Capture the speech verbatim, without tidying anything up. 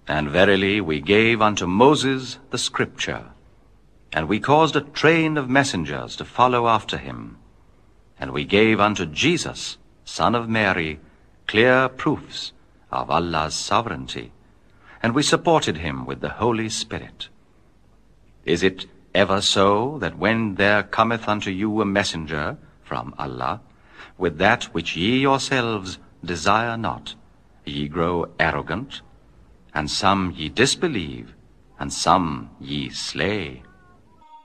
And verily we gave unto Moses the Scripture, and we caused a train of messengers to follow after him. And we gave unto Jesus, son of Mary, clear proofs of Allah's sovereignty, and we supported him with the Holy Spirit. Is it ever so that when there cometh unto you a messenger from Allah, with that which ye yourselves desire not, ye grow arrogant, and some ye disbelieve, and some ye slay?